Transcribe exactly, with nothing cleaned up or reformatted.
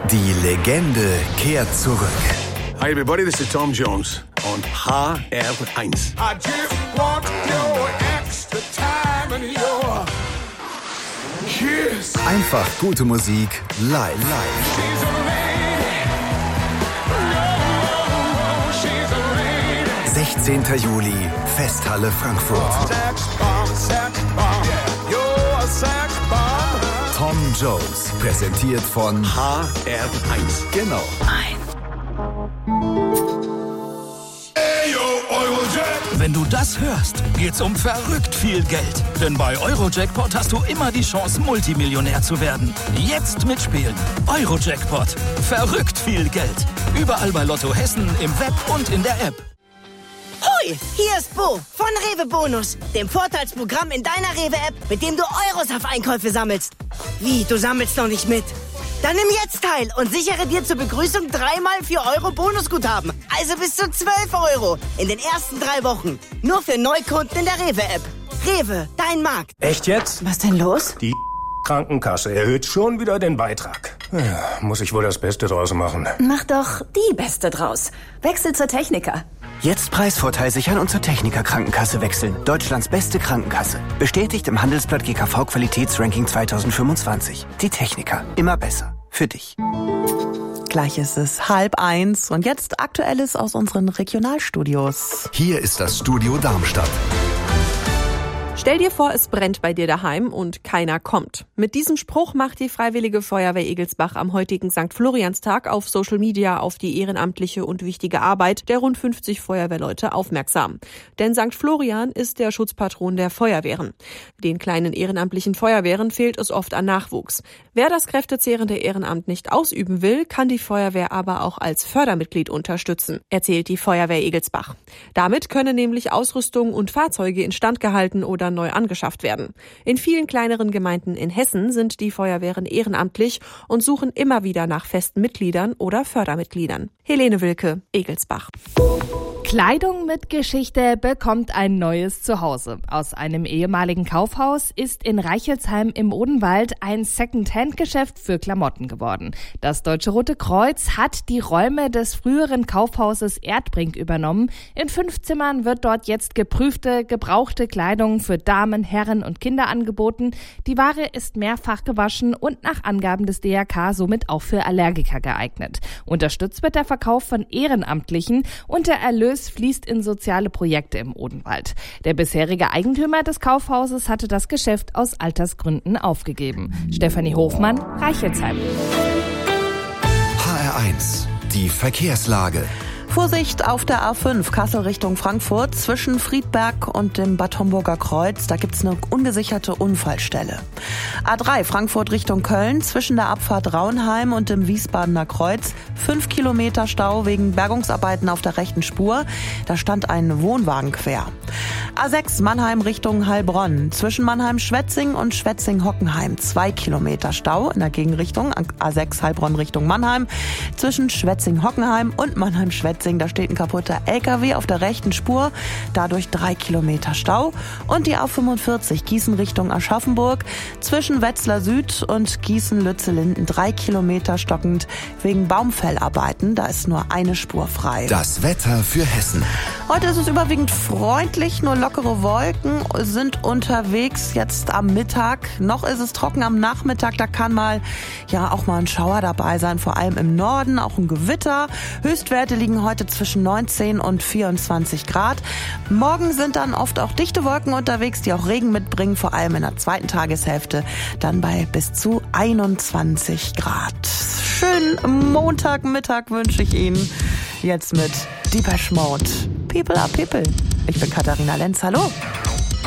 Die Legende kehrt zurück. Hi everybody, this is Tom Jones on H R eins. I just want your extra time and your kiss. Einfach gute Musik live. live. She's a lady. No, she's a lady. sechzehnter Juli, Festhalle Frankfurt. Sex bomb, sex bomb. Yeah, you're a sex bomb. Tom Jones, präsentiert von H R eins. Genau. Wenn du das hörst, geht's um verrückt viel Geld. Denn bei Eurojackpot hast du immer die Chance, Multimillionär zu werden. Jetzt mitspielen. Eurojackpot. Verrückt viel Geld. Überall bei Lotto Hessen, im Web und in der App. Hoi, hier ist Bo von Rewe Bonus, dem Vorteilsprogramm in deiner Rewe-App, mit dem du Euros auf Einkäufe sammelst. Wie, du sammelst noch nicht mit? Dann nimm jetzt teil und sichere dir zur Begrüßung dreimal vier Euro Bonusguthaben. Also bis zu zwölf Euro in den ersten drei Wochen. Nur für Neukunden in der Rewe-App. Rewe, dein Markt. Echt jetzt? Was denn los? Die Krankenkasse erhöht schon wieder den Beitrag. Ja, muss ich wohl das Beste draus machen. Mach doch die Beste draus. Wechsel zur Techniker. Jetzt Preisvorteil sichern und zur Techniker Krankenkasse wechseln. Deutschlands beste Krankenkasse. Bestätigt im Handelsblatt G K V Qualitätsranking zwanzig fünfundzwanzig. Die Techniker. Immer besser. Für dich. Gleich ist es halb eins und jetzt Aktuelles aus unseren Regionalstudios. Hier ist das Studio Darmstadt. Stell dir vor, es brennt bei dir daheim und keiner kommt. Mit diesem Spruch macht die Freiwillige Feuerwehr Egelsbach am heutigen Sankt Florianstag auf Social Media auf die ehrenamtliche und wichtige Arbeit der rund fünfzig Feuerwehrleute aufmerksam. Denn Sankt Florian ist der Schutzpatron der Feuerwehren. Den kleinen ehrenamtlichen Feuerwehren fehlt es oft an Nachwuchs. Wer das kräftezehrende Ehrenamt nicht ausüben will, kann die Feuerwehr aber auch als Fördermitglied unterstützen, erzählt die Feuerwehr Egelsbach. Damit können nämlich Ausrüstung und Fahrzeuge instand gehalten oder neu angeschafft werden. In vielen kleineren Gemeinden in Hessen sind die Feuerwehren ehrenamtlich und suchen immer wieder nach festen Mitgliedern oder Fördermitgliedern. Helene Wilke, Egelsbach. Kleidung mit Geschichte bekommt ein neues Zuhause. Aus einem ehemaligen Kaufhaus ist in Reichelsheim im Odenwald ein Second-Hand-Geschäft für Klamotten geworden. Das Deutsche Rote Kreuz hat die Räume des früheren Kaufhauses Erdbrink übernommen. In fünf Zimmern wird dort jetzt geprüfte, gebrauchte Kleidung für Damen, Herren und Kinder angeboten. Die Ware ist mehrfach gewaschen und nach Angaben des D R K somit auch für Allergiker geeignet. Unterstützt wird der Verkauf von Ehrenamtlichen und der Erlös fließt in soziale Projekte im Odenwald. Der bisherige Eigentümer des Kaufhauses hatte das Geschäft aus Altersgründen aufgegeben. Stefanie Hofmann, Reichelsheim. H R eins, die Verkehrslage. Vorsicht auf der A fünf Kassel Richtung Frankfurt zwischen Friedberg und dem Bad Homburger Kreuz. Da gibt's eine ungesicherte Unfallstelle. A drei Frankfurt Richtung Köln zwischen der Abfahrt Raunheim und dem Wiesbadener Kreuz. Fünf Kilometer Stau wegen Bergungsarbeiten auf der rechten Spur. Da stand ein Wohnwagen quer. A sechs Mannheim Richtung Heilbronn zwischen Mannheim-Schwetzing und Schwetzing-Hockenheim. Zwei Kilometer Stau in der Gegenrichtung. A sechs Heilbronn Richtung Mannheim zwischen Schwetzing-Hockenheim und Mannheim-Schwetzing. Da steht ein kaputter L K W auf der rechten Spur, dadurch drei Kilometer Stau. Und die A fünfundvierzig Gießen Richtung Aschaffenburg zwischen Wetzlar Süd und Gießen-Lützellinden drei Kilometer stockend wegen Baumfellarbeiten. Da ist nur eine Spur frei. Das Wetter für Hessen. Heute ist es überwiegend freundlich, nur lockere Wolken sind unterwegs jetzt am Mittag. Noch ist es trocken am Nachmittag, da kann mal ja auch mal ein Schauer dabei sein, vor allem im Norden, auch ein Gewitter. Höchstwerte liegen heute zwischen neunzehn und vierundzwanzig Grad. Morgen sind dann oft auch dichte Wolken unterwegs, die auch Regen mitbringen, vor allem in der zweiten Tageshälfte, dann bei bis zu einundzwanzig Grad. Schönen Montagmittag wünsche ich Ihnen. Jetzt mit Depeche Mode. People are people. Ich bin Katharina Lenz. Hallo.